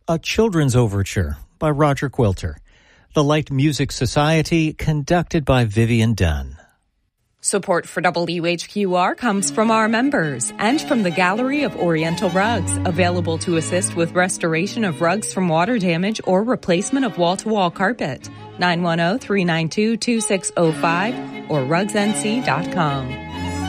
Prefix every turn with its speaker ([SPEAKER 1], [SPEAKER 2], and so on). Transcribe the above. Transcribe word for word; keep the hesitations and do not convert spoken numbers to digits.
[SPEAKER 1] A Children's Overture by Roger Quilter. The Light Music Society, conducted by Vivian Dunn.
[SPEAKER 2] Support for W H Q R comes from our members and from the Gallery of Oriental Rugs, available to assist with restoration of rugs from water damage or replacement of wall-to-wall carpet. nine one zero, three nine two, two six zero five or rugs n c dot com.